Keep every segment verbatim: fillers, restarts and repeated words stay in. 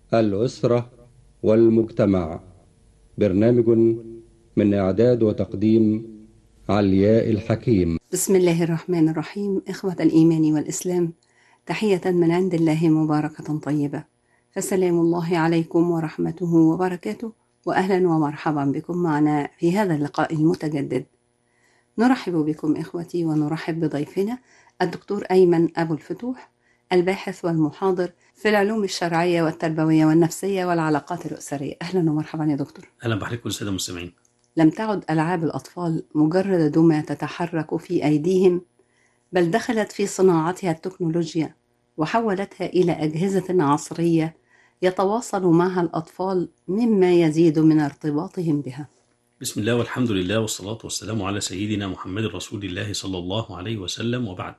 الأسرة والمجتمع. برنامج من إعداد وتقديم علياء الحكيم. بسم الله الرحمن الرحيم. إخوة الإيمان والإسلام، تحية من عند الله مباركة طيبة، فسلام الله عليكم ورحمته وبركاته، وأهلا ومرحبا بكم معنا في هذا اللقاء المتجدد. نرحب بكم إخوتي، ونرحب بضيفنا الدكتور أيمن أبو الفتوح، الباحث والمحاضر في العلوم الشرعية والتربوية والنفسية والعلاقات الأسرية. أهلا ومرحبا يا دكتور. أهلا بحضرتك والسادة المستمعين. لم تعد ألعاب الأطفال مجرد دمى تتحرك في أيديهم، بل دخلت في صناعتها التكنولوجيا وحولتها إلى أجهزة عصرية يتواصل معها الأطفال، مما يزيد من ارتباطهم بها. بسم الله والحمد لله والصلاة والسلام على سيدنا محمد رسول الله صلى الله عليه وسلم، وبعد.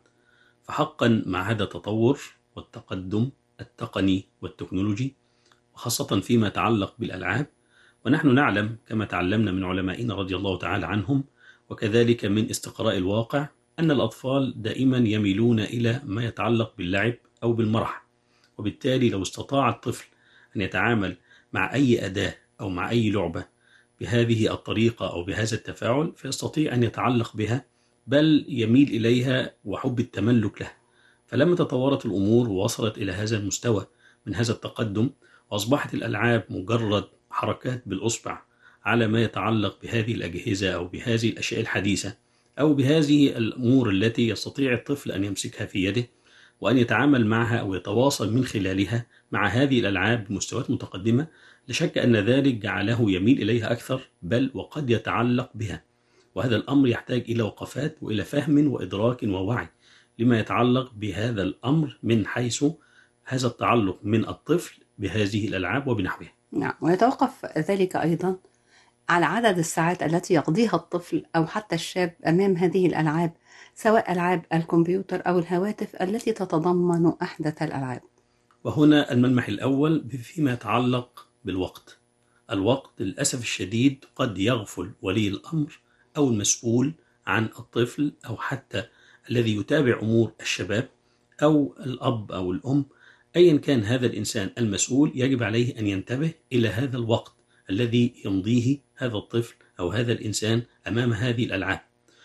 فحقا مع هذا التطور والتقدم التقني والتكنولوجي، وخاصة فيما يتعلق بالألعاب، ونحن نعلم كما تعلمنا من علمائنا رضي الله تعالى عنهم، وكذلك من استقراء الواقع، أن الأطفال دائما يميلون إلى ما يتعلق باللعب أو بالمرح. وبالتالي لو استطاع الطفل أن يتعامل مع أي أداة أو مع أي لعبة بهذه الطريقة أو بهذا التفاعل، فيستطيع أن يتعلق بها، بل يميل إليها وحب التملك لها. فلما تطورت الأمور ووصلت إلى هذا المستوى من هذا التقدم، وأصبحت الألعاب مجرد حركات بالأصبع على ما يتعلق بهذه الأجهزة أو بهذه الأشياء الحديثة أو بهذه الأمور التي يستطيع الطفل أن يمسكها في يده وأن يتعامل معها أو يتواصل من خلالها مع هذه الألعاب بمستويات متقدمة، لا شك أن ذلك جعله يميل إليها أكثر، بل وقد يتعلق بها. وهذا الأمر يحتاج إلى وقفات وإلى فهم وإدراك ووعي لما يتعلق بهذا الأمر، من حيث هذا التعلق من الطفل بهذه الألعاب وبنحوها. نعم، ويتوقف ذلك أيضا على عدد الساعات التي يقضيها الطفل أو حتى الشاب أمام هذه الألعاب، سواء ألعاب الكمبيوتر أو الهواتف التي تتضمن أحدث الألعاب. وهنا الملمح الأول فيما يتعلق بالوقت. الوقت للأسف الشديد قد يغفل ولي الأمر أو المسؤول عن الطفل، أو حتى الذي يتابع أمور الشباب، أو الأب أو الأم، أيا كان هذا الإنسان المسؤول، يجب عليه أن ينتبه إلى هذا الوقت الذي يمضيه هذا الطفل أو هذا الإنسان أمام هذه الألعاب.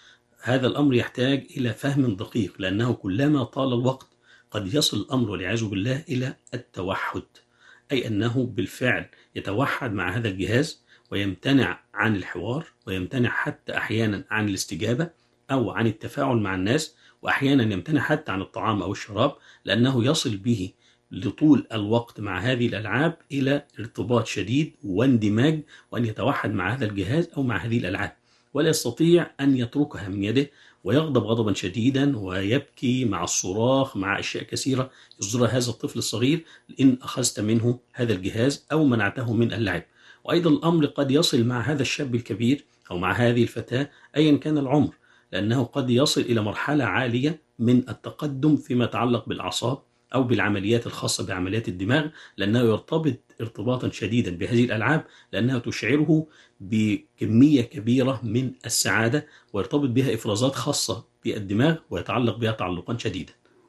هذا الأمر يحتاج إلى فهم دقيق، لأنه كلما طال الوقت قد يصل الأمر والعياذ بالله إلى التوحد، أي أنه بالفعل يتوحد مع هذا الجهاز ويمتنع عن الحوار، ويمتنع حتى أحيانا عن الاستجابة أو عن التفاعل مع الناس، وأحيانا يمتنع حتى عن الطعام أو الشراب، لأنه يصل به لطول الوقت مع هذه الألعاب إلى ارتباط شديد واندماج، وأن يتوحد مع هذا الجهاز أو مع هذه الألعاب، ولا يستطيع أن يتركها من يده، ويغضب غضبا شديدا ويبكي مع الصراخ مع أشياء كثيرة يصدرها هذا الطفل الصغير إن أخذت منه هذا الجهاز أو منعته من اللعب. وأيضا الأمر قد يصل مع هذا الشاب الكبير أو مع هذه الفتاة أيا كان العمر، لأنه قد يصل إلى مرحلة عالية من التقدم فيما يتعلق بالأعصاب أو بالعمليات الخاصة بعمليات الدماغ، لأنه يرتبط ارتباطا شديدا بهذه الألعاب، لأنها تشعره بكمية كبيرة من السعادة، ويرتبط بها إفرازات خاصة بالدماغ ويتعلق بها تعلقا شديدا.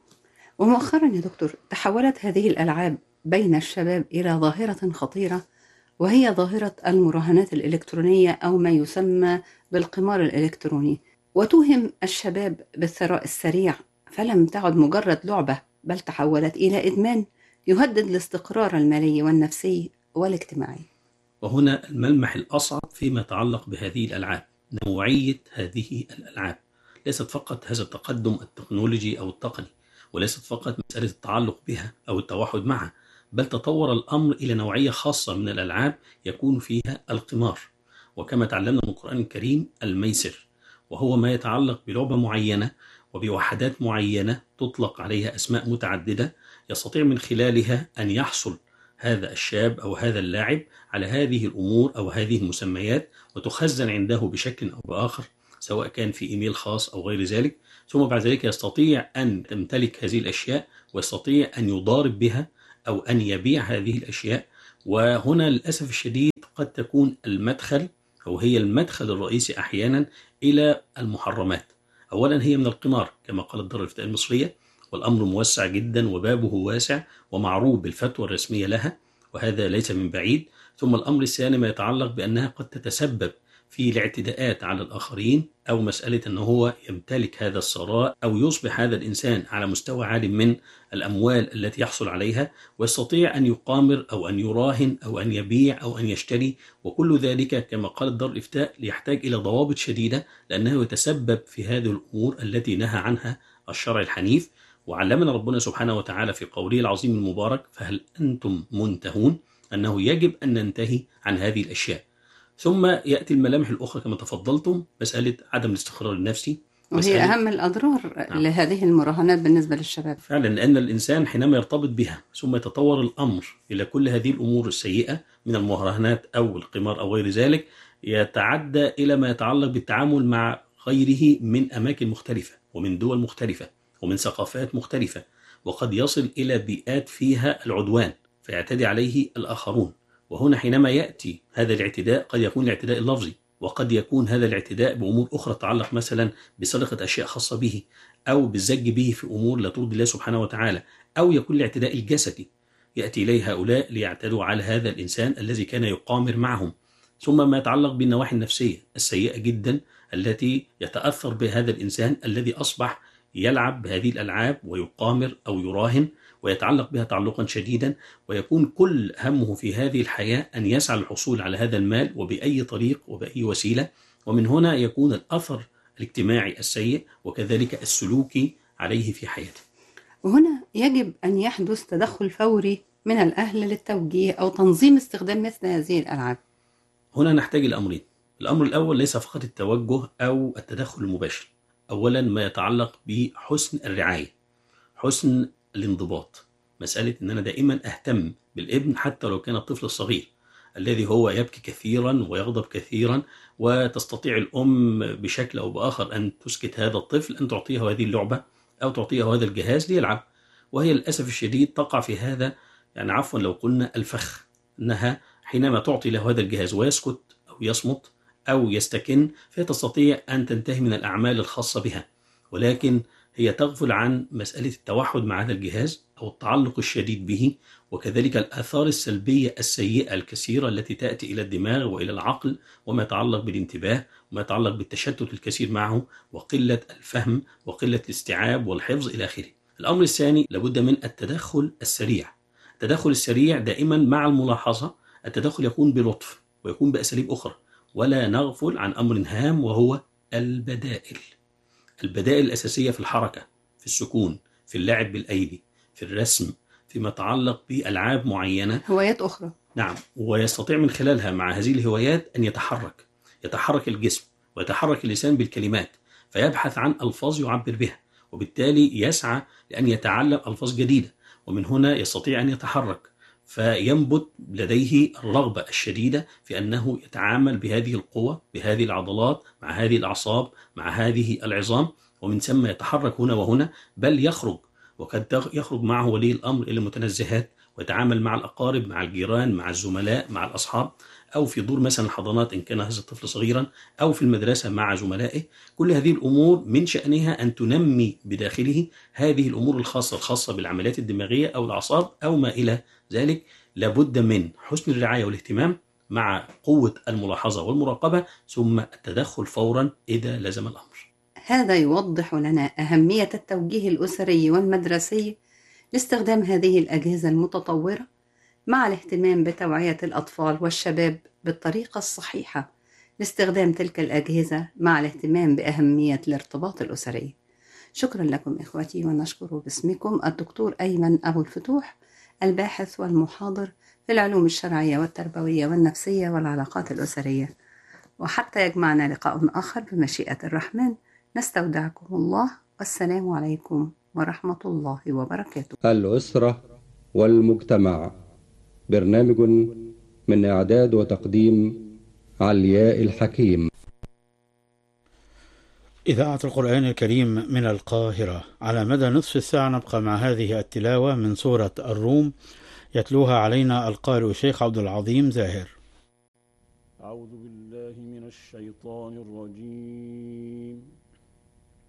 ومؤخرا يا دكتور، تحولت هذه الألعاب بين الشباب إلى ظاهرة خطيرة، وهي ظاهرة المراهنات الإلكترونية أو ما يسمى بالقمار الإلكتروني، وتوهم الشباب بالثراء السريع، فلم تعد مجرد لعبة، بل تحولت إلى إدمان يهدد الاستقرار المالي والنفسي والاجتماعي. وهنا الملمح الأصعب فيما يتعلق بهذه الألعاب، نوعية هذه الألعاب. ليست فقط هذا التقدم التكنولوجي أو التقني، وليست فقط مسألة التعلق بها أو التوحد معها، بل تطور الأمر إلى نوعية خاصة من الألعاب يكون فيها القمار، وكما تعلمنا من القرآن الكريم الميسر، وهو ما يتعلق بلعبة معينة وبوحدات معينة تطلق عليها أسماء متعددة، يستطيع من خلالها أن يحصل هذا الشاب أو هذا اللاعب على هذه الأمور أو هذه المسميات، وتخزن عنده بشكل أو بآخر، سواء كان في إيميل خاص أو غير ذلك. ثم بعد ذلك يستطيع أن تمتلك هذه الأشياء، ويستطيع أن يضارب بها أو أن يبيع هذه الأشياء. وهنا للأسف الشديد قد تكون المدخل أو هي المدخل الرئيسي أحيانا إلى المحرمات. أولا هي من القمار كما قالت دار الإفتاء المصرية، والأمر موسع جدا وبابه واسع ومعروف بالفتوى الرسمية لها، وهذا ليس من بعيد. ثم الأمر الثاني ما يتعلق بأنها قد تتسبب في الاعتداءات على الآخرين، أو مسألة أنه هو يمتلك هذا الثراء أو يصبح هذا الإنسان على مستوى عال من الأموال التي يحصل عليها، ويستطيع أن يقامر أو أن يراهن أو أن يبيع أو أن يشتري، وكل ذلك كما قال دار الإفتاء يحتاج إلى ضوابط شديدة، لأنه يتسبب في هذه الأمور التي نهى عنها الشرع الحنيف. وعلمنا ربنا سبحانه وتعالى في قوله العظيم المبارك: فهل أنتم منتهون؟ أنه يجب أن ننتهي عن هذه الأشياء. ثم يأتي الملامح الأخرى كما تفضلتم، مسألة عدم الاستقرار النفسي، وهي أهم الأضرار نعم. لهذه المراهنات بالنسبة للشباب فعلا، لأن الإنسان حينما يرتبط بها ثم يتطور الأمر إلى كل هذه الأمور السيئة من المراهنات أو القمار أو غير ذلك، يتعدى إلى ما يتعلق بالتعامل مع غيره من أماكن مختلفة ومن دول مختلفة ومن ثقافات مختلفة، وقد يصل إلى بيئات فيها العدوان فيعتدي عليه الآخرون. وهنا حينما يأتي هذا الاعتداء قد يكون الاعتداء اللفظي، وقد يكون هذا الاعتداء بأمور أخرى تتعلق مثلا بسرقة أشياء خاصة به، أو بالزج به في أمور لا ترضي الله سبحانه وتعالى، أو يكون الاعتداء الجسدي، يأتي إليه هؤلاء ليعتدوا على هذا الإنسان الذي كان يقامر معهم. ثم ما يتعلق بالنواحي النفسية السيئة جدا التي يتأثر بهذا الإنسان الذي أصبح يلعب بهذه الألعاب ويقامر أو يراهن ويتعلق بها تعلقا شديدا، ويكون كل همه في هذه الحياة أن يسعى للحصول على هذا المال وبأي طريق وبأي وسيلة. ومن هنا يكون الأثر الاجتماعي السيء وكذلك السلوكي عليه في حياته. وهنا يجب أن يحدث تدخل فوري من الأهل للتوجيه أو تنظيم استخدام مثل هذه الألعاب. هنا نحتاج الأمرين. الأمر الأول ليس فقط التوجه أو التدخل المباشر، أولا ما يتعلق بحسن الرعاية، حسن الانضباط، مسألة أن أنا دائما أهتم بالابن حتى لو كان الطفل الصغير الذي هو يبكي كثيرا ويغضب كثيرا، وتستطيع الأم بشكل أو بآخر أن تسكت هذا الطفل، أن تعطيه هذه اللعبة أو تعطيه هذا الجهاز ليلعب، وهي للأسف الشديد تقع في هذا، يعني عفوا لو قلنا الفخ، أنها حينما تعطي له هذا الجهاز ويسكت أو يصمت أو يستكن فتستطيع أن تنتهي من الأعمال الخاصة بها، ولكن هي تغفل عن مسألة التوحد مع هذا الجهاز أو التعلق الشديد به، وكذلك الآثار السلبية السيئة الكثيرة التي تأتي إلى الدماغ وإلى العقل، وما يتعلق بالانتباه وما يتعلق بالتشتت الكثير معه وقلة الفهم وقلة الاستيعاب والحفظ إلى آخره. الأمر الثاني لابد من التدخل السريع. التدخل السريع دائما مع الملاحظة، التدخل يكون بلطف ويكون بأساليب أخرى، ولا نغفل عن أمر هام وهو البدائل. البدائل الأساسية في الحركة، في السكون، في اللعب بالأيدي، في الرسم، فيما يتعلق بألعاب معينة، هوايات أخرى. نعم، ويستطيع من خلالها مع هذه الهوايات أن يتحرك يتحرك الجسم ويتحرك اللسان بالكلمات، فيبحث عن ألفاظ يعبر بها، وبالتالي يسعى لأن يتعلم ألفاظ جديدة، ومن هنا يستطيع أن يتحرك، فينبت لديه الرغبة الشديدة في أنه يتعامل بهذه القوة، بهذه العضلات، مع هذه الأعصاب، مع هذه العظام، ومن ثم يتحرك هنا وهنا، بل يخرج، وقد يخرج معه ولي الأمر إلى المتنزهات ويتعامل مع الأقارب، مع الجيران، مع الزملاء، مع الأصحاب، أو في دور مثلا الحضانات إن كان هذا الطفل صغيرا، أو في المدرسة مع زملائه. كل هذه الأمور من شأنها أن تنمي بداخله هذه الأمور الخاصة الخاصة بالعمليات الدماغية أو الأعصاب أو ما إلى ذلك. لابد من حسن الرعاية والاهتمام مع قوة الملاحظة والمراقبة، ثم التدخل فورا إذا لزم الأمر. هذا يوضح لنا أهمية التوجيه الأسري والمدرسي لاستخدام هذه الأجهزة المتطورة، مع الاهتمام بتوعية الأطفال والشباب بالطريقة الصحيحة لاستخدام تلك الأجهزة، مع الاهتمام بأهمية الارتباط الأسري. شكرا لكم إخوتي، ونشكر باسمكم الدكتور أيمن أبو الفتوح، الباحث والمحاضر في العلوم الشرعية والتربوية والنفسية والعلاقات الأسرية. وحتى يجمعنا لقاء آخر بمشيئة الرحمن، نستودعكم الله، والسلام عليكم ورحمة الله وبركاته. الأسرة والمجتمع، برنامج من إعداد وتقديم علياء الحكيم. إذاعة القرآن الكريم من القاهرة. على مدى نصف الساعة نبقى مع هذه التلاوة من سورة الروم، يتلوها علينا القارئ الشيخ عبد العظيم زاهر. أعوذ بالله من الشيطان الرجيم.